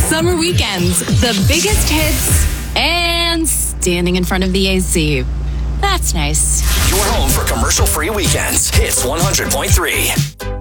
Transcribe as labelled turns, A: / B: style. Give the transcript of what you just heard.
A: summer weekends, the biggest hits, and standing in front of the AC. That's nice.
B: Your home for commercial-free weekends. Hits 100.3.